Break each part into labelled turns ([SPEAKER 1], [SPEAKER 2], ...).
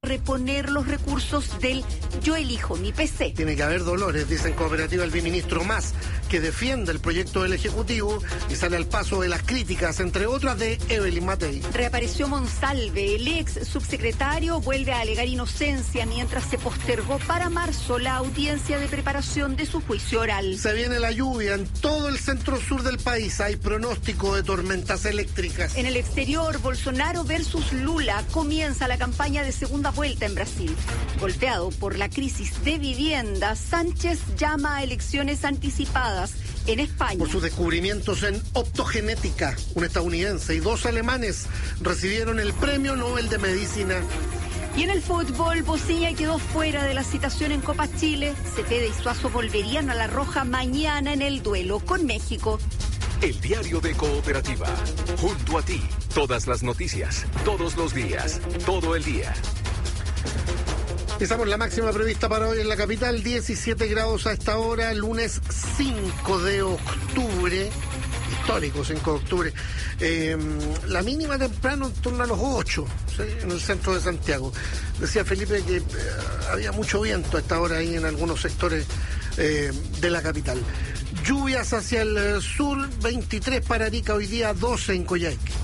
[SPEAKER 1] reponer los recursos del Yo Elijo Mi PC.
[SPEAKER 2] Tiene que haber dolores, dice en Cooperativa el viceministro Mas, que defiende el proyecto del Ejecutivo y sale al paso de las críticas, entre otras de Evelyn Matei.
[SPEAKER 1] Reapareció Monsalve, el ex subsecretario vuelve a alegar inocencia mientras se postergó para marzo la audiencia de preparación de su juicio oral.
[SPEAKER 2] Se viene la lluvia en todo el centro-sur del país, hay pronóstico de tormentas eléctricas.
[SPEAKER 1] En el exterior, Bolsonaro versus Lula, comienza la campaña de segunda vuelta en Brasil. Golpeado por la crisis de vivienda, Sánchez llama a elecciones anticipadas en España.
[SPEAKER 2] Por sus descubrimientos en optogenética, un estadounidense y dos alemanes recibieron el Premio Nobel de Medicina.
[SPEAKER 1] Y en el fútbol, Bocilla quedó fuera de la citación en Copa Chile. Cepeda y Suazo volverían a la roja mañana en el duelo con México.
[SPEAKER 3] El diario de Cooperativa, junto a ti, todas las noticias, todos los días, todo el día.
[SPEAKER 2] Empezamos la máxima prevista para hoy en la capital, 17 grados a esta hora, lunes 5 de octubre, histórico 5 de octubre. La mínima temprano en torno a los 8, ¿sí? En el centro de Santiago. Decía Felipe que había mucho viento a esta hora ahí en algunos sectores de la capital. Lluvias hacia el sur, 23 para Arica, hoy día 12 en Coyhaique.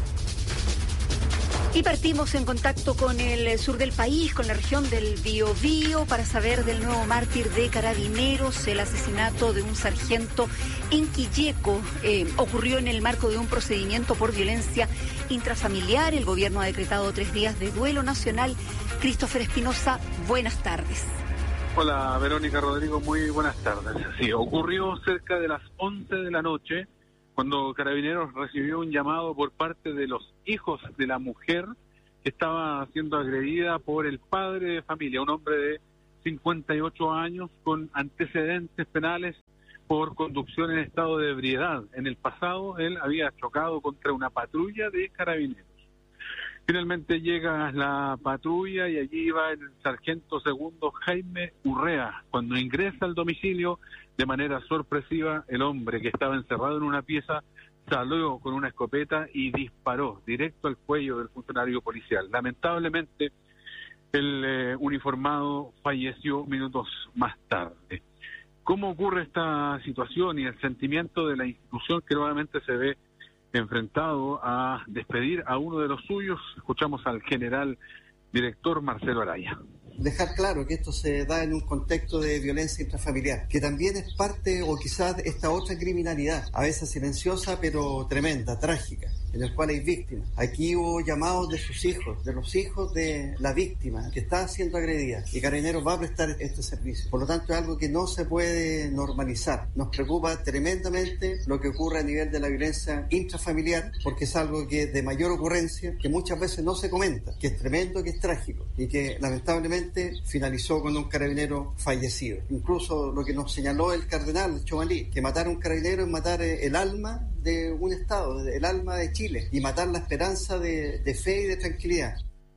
[SPEAKER 1] Y partimos en contacto con el sur del país, con la región del Biobío, para saber del nuevo mártir de Carabineros. El asesinato de un sargento en Quilleco ocurrió en el marco de un procedimiento por violencia intrafamiliar. El gobierno ha decretado 3 días de duelo nacional. Christopher Espinosa, buenas tardes.
[SPEAKER 4] Hola Verónica, Rodrigo, muy buenas tardes. Sí, ocurrió cerca de las 11 de la noche, cuando Carabineros recibió un llamado por parte de los hijos de la mujer que estaba siendo agredida por el padre de familia, un hombre de 58 años con antecedentes penales por conducción en estado de ebriedad. En el pasado él había chocado contra una patrulla de Carabineros. Finalmente llega la patrulla y allí iba el sargento segundo Jaime Urrea. Cuando ingresa al domicilio, de manera sorpresiva, el hombre que estaba encerrado en una pieza salió con una escopeta y disparó directo al cuello del funcionario policial. Lamentablemente, el uniformado falleció minutos más tarde. ¿Cómo ocurre esta situación y el sentimiento de la institución que nuevamente se ve enfrentado a despedir a uno de los suyos? Escuchamos al general director Marcelo Araya.
[SPEAKER 5] Dejar claro que esto se da en un contexto de violencia intrafamiliar, que también es parte o quizás esta otra criminalidad, a veces silenciosa pero tremenda, trágica, en el cual hay víctimas. Aquí hubo llamados de sus hijos, de los hijos de la víctima que está siendo agredida, y Carabineros va a prestar este servicio. Por lo tanto, es algo que no se puede normalizar. Nos preocupa tremendamente lo que ocurre a nivel de la violencia intrafamiliar, porque es algo que de mayor ocurrencia, que muchas veces no se comenta, que es tremendo, que es trágico, y que lamentablemente finalizó con un carabinero fallecido. Incluso lo que nos señaló el cardenal Chomalí, que matar a un carabinero es matar el alma de un Estado, el alma de Chile, y matar la esperanza de fe y de tranquilidad.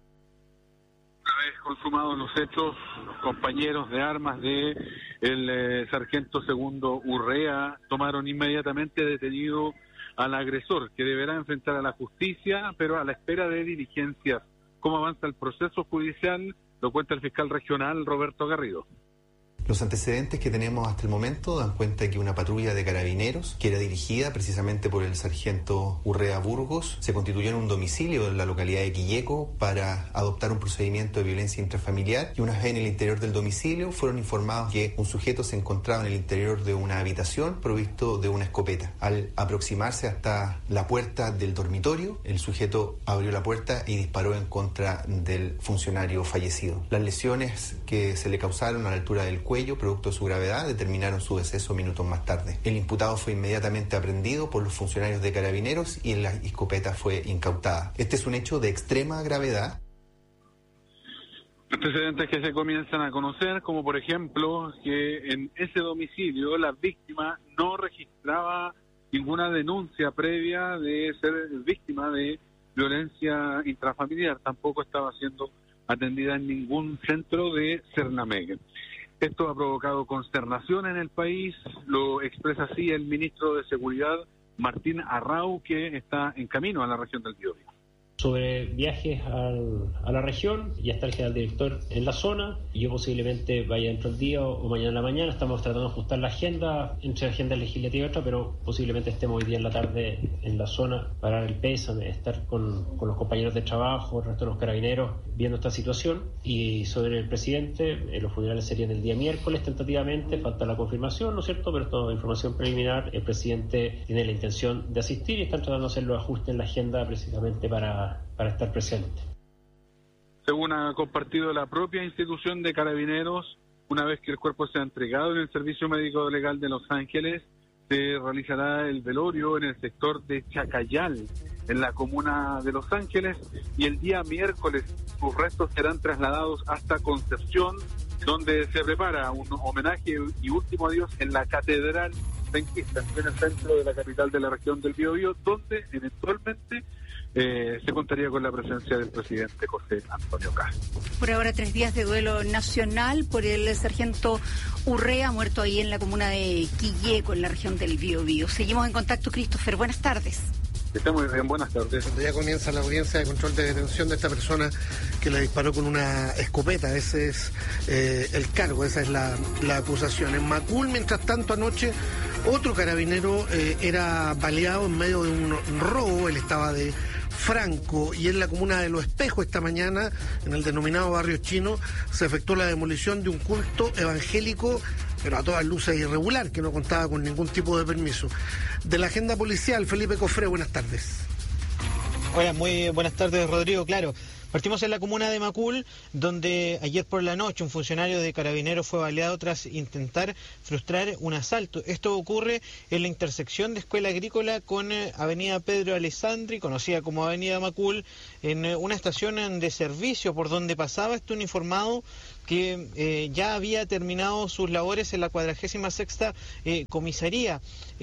[SPEAKER 4] Una vez consumados los hechos, los compañeros de armas de el sargento segundo Urrea tomaron inmediatamente detenido al agresor, que deberá enfrentar a la justicia, pero a la espera de diligencias. ¿Cómo avanza el proceso judicial? Lo cuenta el fiscal regional Roberto Garrido.
[SPEAKER 6] Los antecedentes que tenemos hasta el momento dan cuenta de que una patrulla de Carabineros, que era dirigida precisamente por el sargento Urrea Burgos, se constituyó en un domicilio en la localidad de Quilleco para adoptar un procedimiento de violencia intrafamiliar, y una vez en el interior del domicilio fueron informados que un sujeto se encontraba en el interior de una habitación provisto de una escopeta. Al aproximarse hasta la puerta del dormitorio, el sujeto abrió la puerta y disparó en contra del funcionario fallecido. Las lesiones que se le causaron a la altura del cuello, producto de su gravedad, determinaron su deceso minutos más tarde. El imputado fue inmediatamente aprehendido por los funcionarios de Carabineros y la escopeta fue incautada. Este es un hecho de extrema gravedad.
[SPEAKER 4] Antecedentes que se comienzan a conocer, como por ejemplo que en ese domicilio la víctima no registraba ninguna denuncia previa de ser víctima de violencia intrafamiliar, tampoco estaba siendo atendida en ningún centro de Cernameg. Esto ha provocado consternación en el país, lo expresa así el ministro de Seguridad, Martín Arrau, que está en camino a la región del Biobío.
[SPEAKER 7] Sobre viajes a la región, ya está el general director en la zona. Yo posiblemente vaya dentro del día o mañana en la mañana. Estamos tratando de ajustar la agenda entre agenda legislativa y otra, pero posiblemente estemos hoy día en la tarde en la zona para dar el pésame, estar con los compañeros de trabajo, el resto de los carabineros, viendo esta situación. Y sobre el presidente, los funerales serían el día miércoles tentativamente, falta la confirmación, ¿no es cierto? Pero esto es información preliminar. El presidente tiene la intención de asistir y están tratando de hacer los ajustes en la agenda precisamente para estar presente.
[SPEAKER 4] Según ha compartido la propia institución de Carabineros, una vez que el cuerpo sea entregado en el Servicio Médico Legal de Los Ángeles, se realizará el velorio en el sector de Chacayal, en la comuna de Los Ángeles, y el día miércoles sus restos serán trasladados hasta Concepción, donde se prepara un homenaje y último adiós en la Catedral Penquista, en el centro de la capital de la región del Biobío, donde eventualmente se contaría con la presencia del presidente José Antonio Kast.
[SPEAKER 1] Por ahora 3 días de duelo nacional por el sargento Urrea, muerto ahí en la comuna de Quilleco, en la región del Biobío. Seguimos en contacto, Christopher. Buenas tardes.
[SPEAKER 4] Está muy bien, buenas tardes.
[SPEAKER 2] Cuando ya comienza la audiencia de control de detención de esta persona que le disparó con una escopeta, ese es el cargo, esa es la acusación. En Macul, mientras tanto, anoche otro carabinero era baleado en medio de un robo. Él estaba de Franco, y en la comuna de Los Espejos esta mañana, en el denominado barrio chino, se efectuó la demolición de un culto evangélico, pero a todas luces irregular, que no contaba con ningún tipo de permiso. De la agenda policial, Felipe Cofré, buenas tardes.
[SPEAKER 8] Hola, muy buenas tardes, Rodrigo. Claro, partimos en la comuna de Macul, donde ayer por la noche un funcionario de Carabineros fue baleado tras intentar frustrar un asalto. Esto ocurre en la intersección de Escuela Agrícola con Avenida Pedro Alessandri, conocida como Avenida Macul, en una estación de servicio por donde pasaba este uniformado que ya había terminado sus labores en la 46ª comisaría.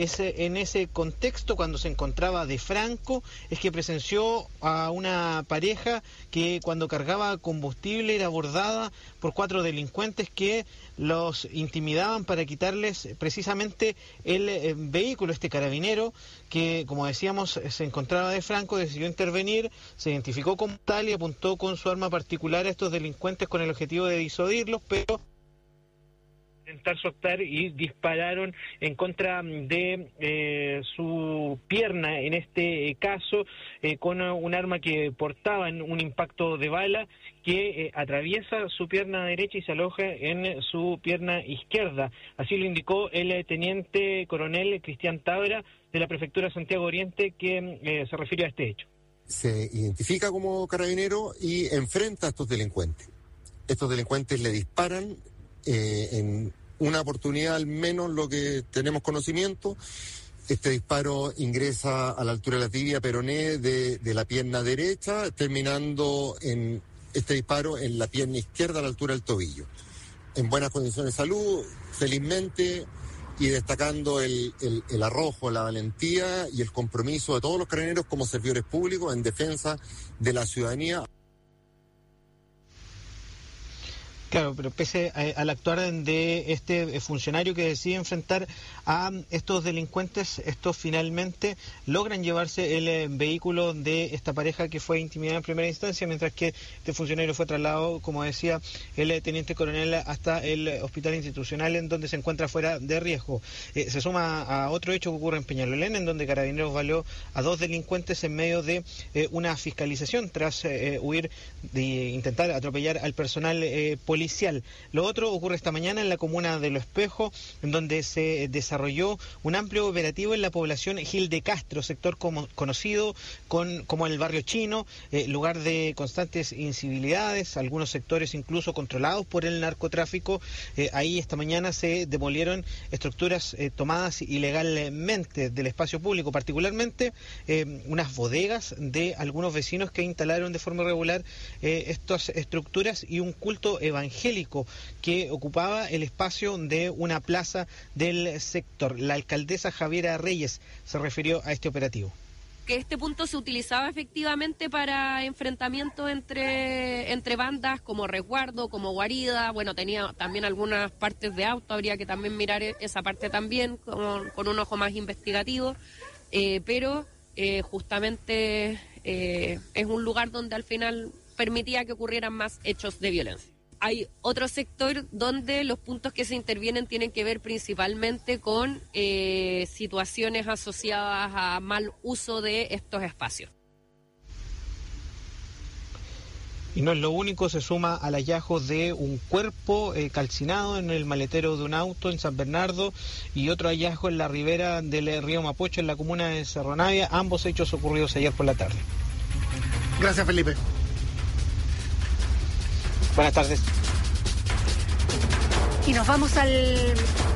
[SPEAKER 8] En ese contexto, cuando se encontraba de Franco, es que presenció a una pareja que cuando cargaba combustible era abordada por 4 delincuentes que los intimidaban para quitarles precisamente el vehículo. Este carabinero, que como decíamos se encontraba de Franco, decidió intervenir, se identificó como tal y apuntó con su arma particular a estos delincuentes con el objetivo de disuadirlos, pero intentar soltar y dispararon en contra de su pierna, en este caso, con un arma que portaba en un impacto de bala que atraviesa su pierna derecha y se aloja en su pierna izquierda. Así lo indicó el teniente coronel Cristian Tabra de la prefectura de Santiago Oriente, que se refirió a este hecho.
[SPEAKER 9] Se identifica como carabinero y enfrenta a estos delincuentes. Estos delincuentes le disparan en una oportunidad, al menos lo que tenemos conocimiento. Este disparo ingresa a la altura de la tibia peroné de la pierna derecha, terminando en este disparo en la pierna izquierda a la altura del tobillo. En buenas condiciones de salud, felizmente, y destacando el arrojo, la valentía y el compromiso de todos los carabineros como servidores públicos en defensa de la ciudadanía.
[SPEAKER 8] Claro, pero pese al actuar de este funcionario que decide enfrentar a estos delincuentes, estos finalmente logran llevarse el vehículo de esta pareja que fue intimidada en primera instancia, mientras que este funcionario fue trasladado, como decía el teniente coronel, hasta el hospital institucional, en donde se encuentra fuera de riesgo. Se suma a otro hecho que ocurre en Peñalolén, en donde Carabineros baleó a 2 delincuentes en medio de una fiscalización tras huir de intentar atropellar al personal policial. Lo otro ocurre esta mañana en la comuna de Los Espejos, en donde se desarrolló un amplio operativo en la población Gil de Castro, sector conocido como el barrio chino, lugar de constantes incivilidades, algunos sectores incluso controlados por el narcotráfico. Ahí esta mañana se demolieron estructuras tomadas ilegalmente del espacio público, particularmente unas bodegas de algunos vecinos que instalaron de forma irregular estas estructuras y un culto evangélico que ocupaba el espacio de una plaza del sector. La alcaldesa Javiera Reyes se refirió a este operativo.
[SPEAKER 10] Que este punto se utilizaba efectivamente para enfrentamientos entre bandas como resguardo, como guarida. Bueno, tenía también algunas partes de auto, habría que también mirar esa parte también con un ojo más investigativo, pero justamente es un lugar donde al final permitía que ocurrieran más hechos de violencia. Hay otro sector donde los puntos que se intervienen tienen que ver principalmente con situaciones asociadas a mal uso de estos espacios.
[SPEAKER 8] Y no es lo único, se suma al hallazgo de un cuerpo calcinado en el maletero de un auto en San Bernardo y otro hallazgo en la ribera del río Mapocho en la comuna de Cerro Navia, ambos hechos ocurridos ayer por la tarde.
[SPEAKER 2] Gracias, Felipe.
[SPEAKER 8] Buenas tardes.
[SPEAKER 1] Y nos vamos al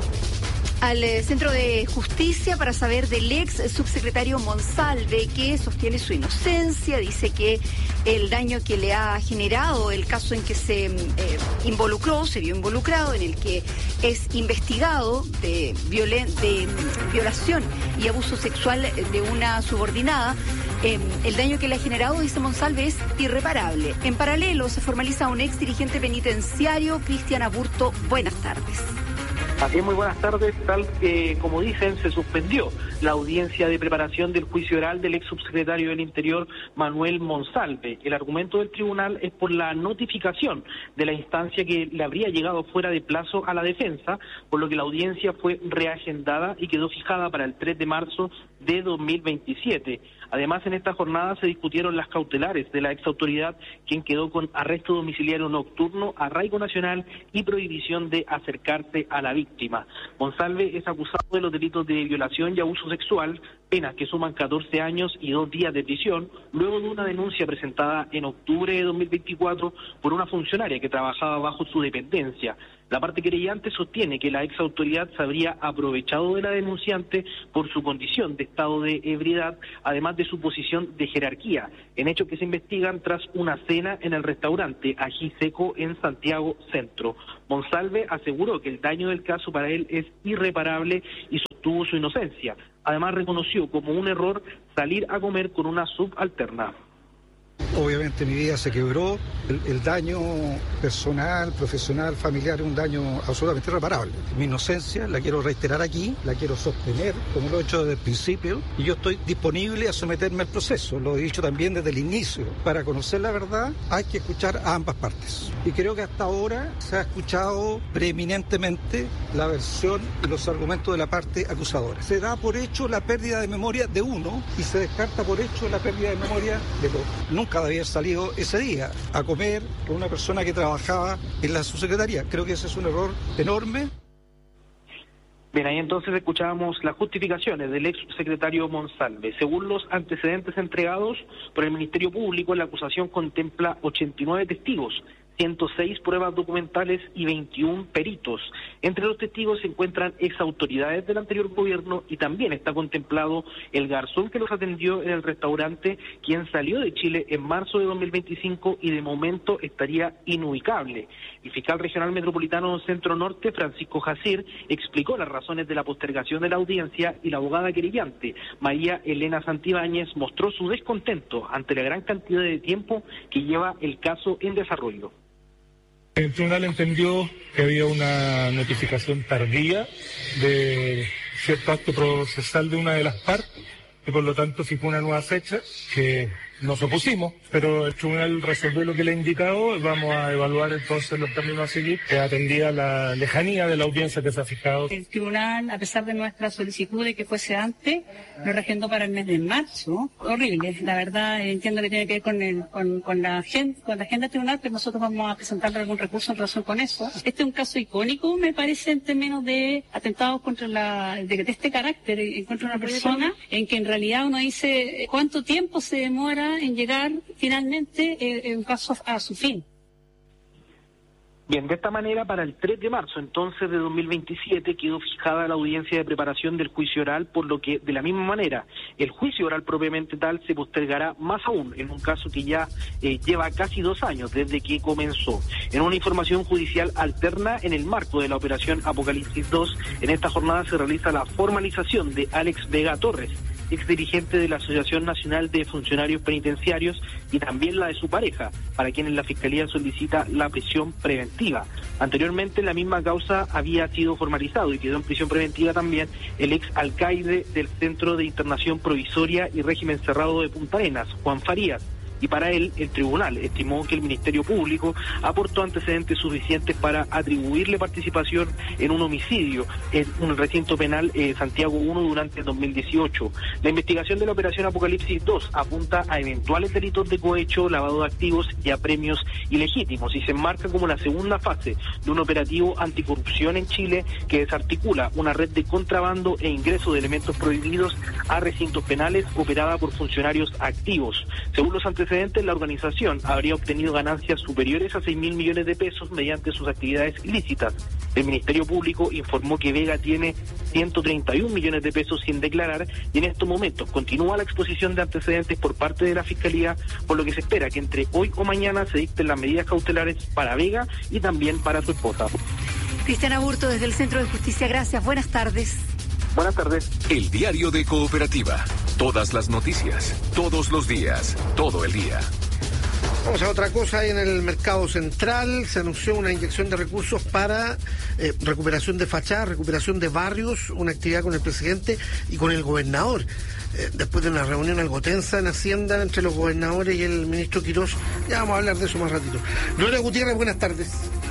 [SPEAKER 1] Centro de Justicia para saber del ex subsecretario Monsalve, que sostiene su inocencia, dice que el daño que le ha generado el caso en que se se vio involucrado, en el que es investigado de violación y abuso sexual de una subordinada, el daño que le ha generado, dice Monsalve, es irreparable. En paralelo, se formaliza un ex dirigente penitenciario, Cristian Aburto. Buenas tardes.
[SPEAKER 11] Así es, muy buenas tardes. Tal como dicen, se suspendió la audiencia de preparación del juicio oral del ex subsecretario del Interior, Manuel Monsalve. El argumento del tribunal es por la notificación de la instancia que le habría llegado fuera de plazo a la defensa, por lo que la audiencia fue reagendada y quedó fijada para el 3 de marzo de 2027. Además, en esta jornada se discutieron las cautelares de la exautoridad, quien quedó con arresto domiciliario nocturno, arraigo nacional y prohibición de acercarse a la víctima. Monsalve es acusado de los delitos de violación y abuso sexual, penas que suman 14 años y 2 días de prisión, luego de una denuncia presentada en octubre de 2024 por una funcionaria que trabajaba bajo su dependencia. La parte querellante sostiene que la exautoridad se habría aprovechado de la denunciante por su condición de estado de ebriedad, además de su posición de jerarquía, en hechos que se investigan tras una cena en el restaurante Ají Seco en Santiago Centro. Monsalve aseguró que el daño del caso para él es irreparable y sostuvo su inocencia. Además, reconoció como un error salir a comer con una subalterna.
[SPEAKER 12] Obviamente mi vida se quebró, el daño personal, profesional, familiar es un daño absolutamente irreparable. Mi inocencia la quiero reiterar aquí, la quiero sostener, como lo he hecho desde el principio, y yo estoy disponible a someterme al proceso, lo he dicho también desde el inicio. Para conocer la verdad hay que escuchar a ambas partes. Y creo que hasta ahora se ha escuchado preeminentemente la versión y los argumentos de la parte acusadora. Se da por hecho la pérdida de memoria de uno y se descarta por hecho la pérdida de memoria del otro. Nunca de haber salido ese día a comer con una persona que trabajaba en la subsecretaría. Creo que ese es un error enorme.
[SPEAKER 11] Bien, ahí entonces escuchábamos las justificaciones del ex subsecretario Monsalve. Según los antecedentes entregados por el Ministerio Público, la acusación contempla 89 testigos, 106 pruebas documentales y 21 peritos. Entre los testigos se encuentran exautoridades del anterior gobierno y también está contemplado el garzón que los atendió en el restaurante, quien salió de Chile en marzo de 2025 y de momento estaría inubicable. El fiscal regional metropolitano Centro Norte, Francisco Jacir, explicó las razones de la postergación de la audiencia y la abogada querellante, María Elena Santibáñez, mostró su descontento ante la gran cantidad de tiempo que lleva el caso en desarrollo.
[SPEAKER 13] El tribunal entendió que había una notificación tardía de cierto acto procesal de una de las partes y por lo tanto fijó una nueva fecha que nos opusimos, pero el tribunal resolvió lo que le he indicado. Vamos a evaluar entonces los caminos a seguir, que atendía la lejanía de la audiencia que se ha fijado.
[SPEAKER 14] El tribunal, a pesar de nuestra solicitud de que fuese antes, lo reagendó para el mes de marzo. Horrible, la verdad, entiendo que tiene que ver con la agenda tribunal, pero nosotros vamos a presentarle algún recurso en relación con eso. Este es un caso icónico, me parece, en términos de atentados de este carácter, en contra de una persona, en que en realidad uno dice cuánto tiempo se demora en llegar finalmente un caso a su fin.
[SPEAKER 11] Bien, de esta manera, para el 3 de marzo, entonces, de 2027, quedó fijada la audiencia de preparación del juicio oral, por lo que, de la misma manera, el juicio oral propiamente tal se postergará más aún, en un caso que ya lleva casi 2 años desde que comenzó. En una información judicial alterna, en el marco de la operación Apocalipsis 2, en esta jornada se realiza la formalización de Alex Vega Torres, exdirigente de la Asociación Nacional de Funcionarios Penitenciarios, y también la de su pareja, para quienes la Fiscalía solicita la prisión preventiva. Anteriormente, la misma causa había sido formalizado y quedó en prisión preventiva también el ex alcaide del Centro de Internación Provisoria y Régimen Cerrado de Punta Arenas, Juan Farías. Y para él, el tribunal estimó que el Ministerio Público aportó antecedentes suficientes para atribuirle participación en un homicidio en un recinto penal Santiago I durante el 2018. La investigación de la Operación Apocalipsis 2 apunta a eventuales delitos de cohecho, lavado de activos y a premios ilegítimos, y se enmarca como la segunda fase de un operativo anticorrupción en Chile que desarticula una red de contrabando e ingreso de elementos prohibidos a recintos penales operada por funcionarios activos. Según los antecedentes, la organización habría obtenido ganancias superiores a 6.000 millones de pesos mediante sus actividades ilícitas. El Ministerio Público informó que Vega tiene 131 millones de pesos sin declarar, y en estos momentos continúa la exposición de antecedentes por parte de la Fiscalía, por lo que se espera que entre hoy o mañana se dicten las medidas cautelares para Vega y también para su esposa.
[SPEAKER 1] Cristian Aburto, desde el Centro de Justicia, gracias. Buenas tardes.
[SPEAKER 11] Buenas tardes.
[SPEAKER 3] El diario de Cooperativa. Todas las noticias, todos los días, todo el día.
[SPEAKER 2] Vamos a otra cosa. En el mercado central se anunció una inyección de recursos para recuperación de fachadas, recuperación de barrios, una actividad con el presidente y con el gobernador. Después de una reunión algo tensa en Hacienda entre los gobernadores y el ministro Quirós. Ya vamos a hablar de eso más ratito. Gloria Gutiérrez, buenas tardes.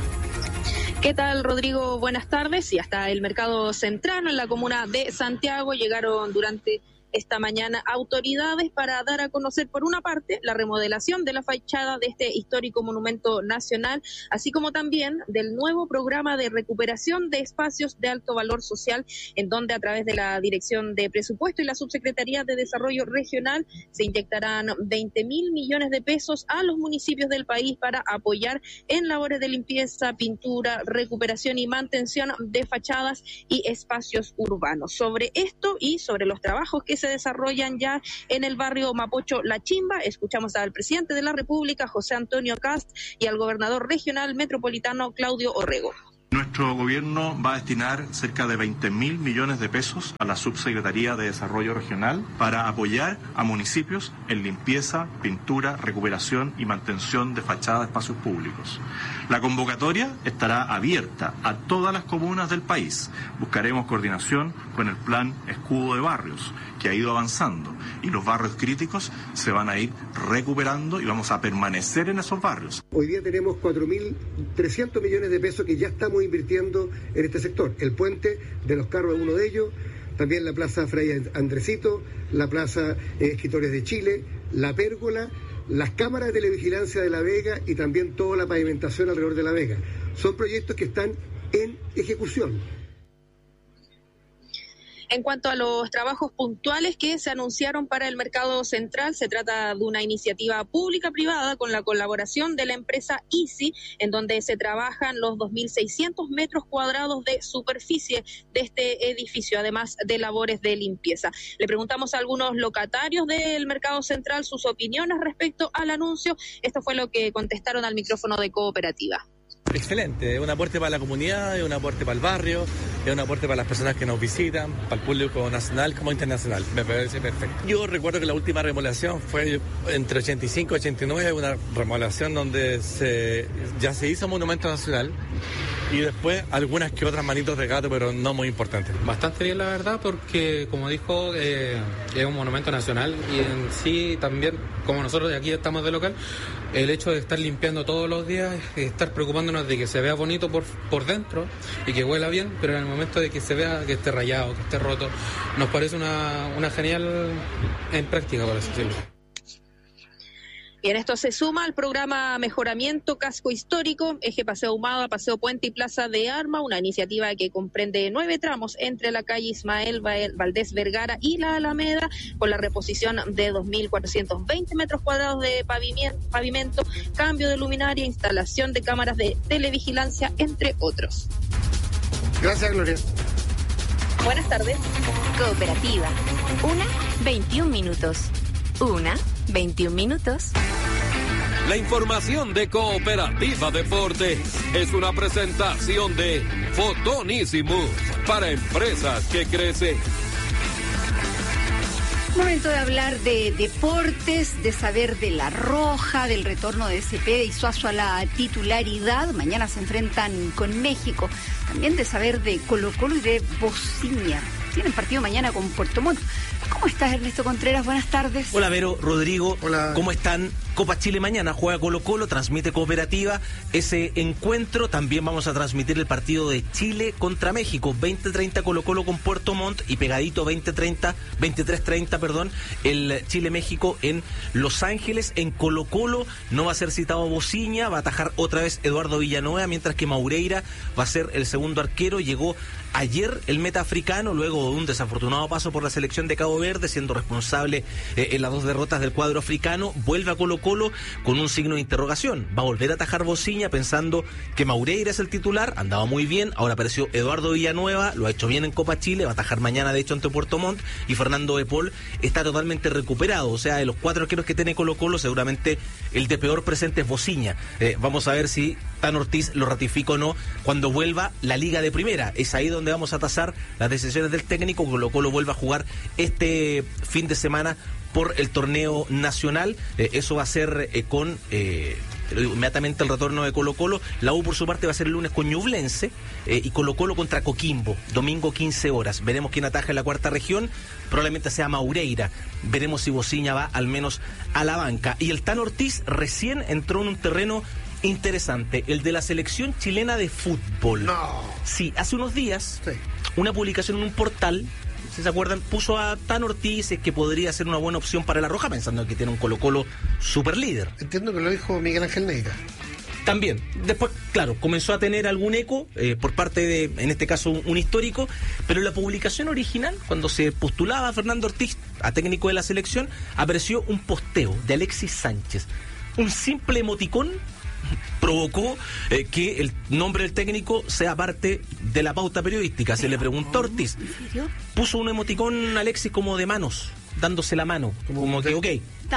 [SPEAKER 15] ¿Qué tal, Rodrigo? Buenas tardes. Y hasta el mercado central en la comuna de Santiago llegaron durante esta mañana autoridades para dar a conocer, por una parte, la remodelación de la fachada de este histórico monumento nacional, así como también del nuevo programa de recuperación de espacios de alto valor social, en donde a través de la Dirección de Presupuesto y la Subsecretaría de Desarrollo Regional se inyectarán 20.000 millones de pesos a los municipios del país para apoyar en labores de limpieza, pintura, recuperación y mantención de fachadas y espacios urbanos. Sobre esto y sobre los trabajos que se desarrollan ya en el barrio Mapocho La Chimba, escuchamos al presidente de la República, José Antonio Kast, y al gobernador regional metropolitano, Claudio Orrego.
[SPEAKER 16] Nuestro gobierno va a destinar cerca de 20.000 millones de pesos a la Subsecretaría de Desarrollo Regional para apoyar a municipios en limpieza, pintura, recuperación y mantención de fachadas de espacios públicos. La convocatoria estará abierta a todas las comunas del país. Buscaremos coordinación con el Plan Escudo de Barrios, que ha ido avanzando, y los barrios críticos se van a ir recuperando y vamos a permanecer en esos barrios.
[SPEAKER 17] Hoy día tenemos 4.300 millones de pesos que ya estamos invirtiendo en este sector. El puente de los carros es uno de ellos, también la Plaza Fray Andresito, la Plaza Escritores de Chile, la Pérgola, las cámaras de televigilancia de La Vega y también toda la pavimentación alrededor de La Vega. Son proyectos que están en ejecución.
[SPEAKER 15] En cuanto a los trabajos puntuales que se anunciaron para el mercado central, se trata de una iniciativa pública-privada con la colaboración de la empresa Easy, en donde se trabajan los 2.600 metros cuadrados de superficie de este edificio, además de labores de limpieza. Le preguntamos a algunos locatarios del mercado central sus opiniones respecto al anuncio. Esto fue lo que contestaron al micrófono de Cooperativa.
[SPEAKER 18] Excelente, es un aporte para la comunidad, es un aporte para el barrio, es un aporte para las personas que nos visitan, para el público nacional como internacional. Me parece perfecto. Yo recuerdo que la última remodelación fue entre 85 y 89, una remodelación donde ya se hizo monumento nacional y después algunas que otras manitos de gato, pero no muy importantes.
[SPEAKER 19] Bastante bien, la verdad, porque como dijo, es un monumento nacional y en sí también, como nosotros de aquí estamos de local, el hecho de estar limpiando todos los días, estar preocupándonos de que se vea bonito por dentro y que huela bien, pero en el momento de que se vea que esté rayado, que esté roto, nos parece una genial en práctica, por así decirlo.
[SPEAKER 15] Bien, esto se suma al programa Mejoramiento Casco Histórico, Eje Paseo Ahumada, Paseo Puente y Plaza de Armas, una iniciativa que comprende 9 tramos entre la calle Ismael Valdés Vergara y la Alameda, con la reposición de 2.420 metros cuadrados de pavimento, cambio de luminaria, instalación de cámaras de televigilancia, entre otros.
[SPEAKER 2] Gracias, Gloria.
[SPEAKER 15] Buenas tardes.
[SPEAKER 20] Cooperativa. 1:21 minutos. 1:21 minutos.
[SPEAKER 21] La información de Cooperativa Deporte es una presentación de Fotonísimo para empresas que crecen.
[SPEAKER 1] Momento de hablar de deportes, de saber de La Roja, del retorno de Cepeda y Suazo a la titularidad. Mañana se enfrentan con México. También de saber de Colo-Colo y de Bociña. Tienen partido mañana con Puerto Montt. ¿Cómo estás, Ernesto Contreras? Buenas tardes.
[SPEAKER 5] Hola, Vero, Rodrigo.
[SPEAKER 2] Hola.
[SPEAKER 5] ¿Cómo están? Copa Chile mañana, juega Colo-Colo, transmite Cooperativa ese encuentro. También vamos a transmitir el partido de Chile contra México, 20:30 Colo-Colo con Puerto Montt y pegadito 23:30, el Chile-México en Los Ángeles. En Colo-Colo no va a ser citado Bociña, va a atajar otra vez Eduardo Villanueva, mientras que Maureira va a ser el segundo arquero. Llegó ayer el meta africano, luego de un desafortunado paso por la selección de Cabo Verde, siendo responsable en las 2 derrotas del cuadro africano. Vuelve a Colo-Colo con un signo de interrogación. Va a volver a atajar Bociña pensando que Maureira es el titular, andaba muy bien, ahora apareció Eduardo Villanueva, lo ha hecho bien en Copa Chile, va a atajar mañana de hecho ante Puerto Montt, y Fernando de Paul está totalmente recuperado. O sea, de los 4 arqueros que tiene Colo-Colo, seguramente el de peor presente es Bociña. Vamos a ver si Tan Ortiz lo ratifica o no cuando vuelva la Liga de Primera. Es ahí donde vamos a tasar las decisiones del técnico. Colo-Colo vuelve a jugar este fin de semana por el torneo nacional. Eso va a ser con inmediatamente el retorno de Colo-Colo. La U por su parte va a ser el lunes con Ñublense y Colo-Colo contra Coquimbo, domingo 15 horas. Veremos quién ataja en la cuarta región, probablemente sea Maureira. Veremos si Bociña va al menos a la banca. Y el Tan Ortiz recién entró en un terreno interesante, el de la selección chilena de fútbol.
[SPEAKER 2] No.
[SPEAKER 5] Sí, hace unos días, una publicación en un portal, si se acuerdan, puso a Tan Ortiz que podría ser una buena opción para La Roja, pensando que tiene un Colo-Colo super líder.
[SPEAKER 2] Entiendo que lo dijo Miguel Ángel Neira.
[SPEAKER 5] También, después, claro, comenzó a tener algún eco por parte de, en este caso, un histórico, pero en la publicación original, cuando se postulaba a Fernando Ortiz a técnico de la selección, apareció un posteo de Alexis Sánchez. Un simple emoticón provocó que el nombre del técnico sea parte de la pauta periodística. Se le preguntó a Ortiz, puso un emoticón Alexis como de manos, dándose la mano, como que ok,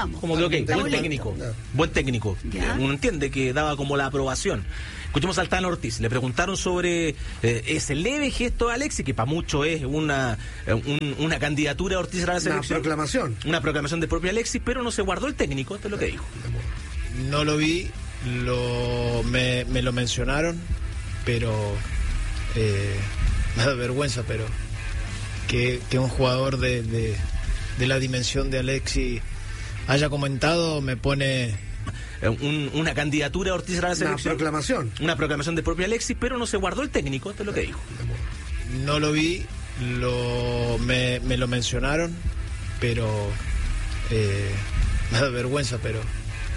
[SPEAKER 5] buen técnico, uno entiende que daba como la aprobación. Escuchemos al Tan Ortiz, le preguntaron sobre ese leve gesto de Alexis, que para muchos es una candidatura de Ortiz a la selección. Una proclamación del propio Alexis, pero no se guardó el técnico, esto es lo que dijo.
[SPEAKER 22] No lo vi. Me lo mencionaron, pero me da vergüenza, pero que un jugador de la dimensión de Alexis haya comentado me pone...
[SPEAKER 5] Una candidatura de Ortiz a la selección. Una proclamación del propio Alexis, pero no se guardó el técnico, esto es lo que dijo.
[SPEAKER 22] No lo vi, me lo mencionaron, pero me da vergüenza, pero